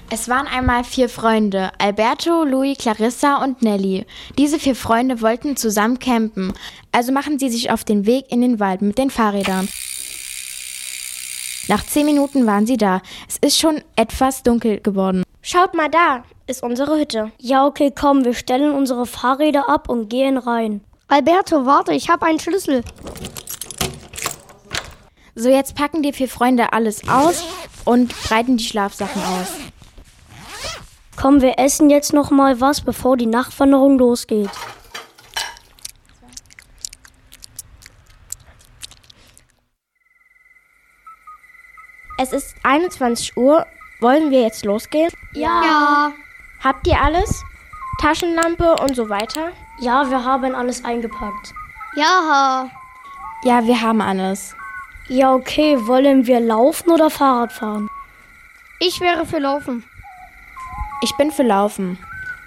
Es waren einmal 4 Freunde, Alberto, Louis, Clarissa und Nelly. Diese 4 Freunde wollten zusammen campen, also machen sie sich auf den Weg in den Wald mit den Fahrrädern. Nach 10 Minuten waren sie da. Es ist schon etwas dunkel geworden. Schaut mal, da ist unsere Hütte. Ja, okay, komm, wir stellen unsere Fahrräder ab und gehen rein. Alberto, warte, ich habe einen Schlüssel. So, jetzt packen die 4 Freunde alles aus und breiten die Schlafsachen aus. Komm, wir essen jetzt noch mal was, bevor die Nachtwanderung losgeht. Es ist 21 Uhr. Wollen wir jetzt losgehen? Ja. Habt ihr alles? Taschenlampe und so weiter? Ja, wir haben alles eingepackt. Ja. Ja, wir haben alles. Ja, okay, wollen wir laufen oder Fahrrad fahren? Ich wäre für Laufen. Ich bin für Laufen.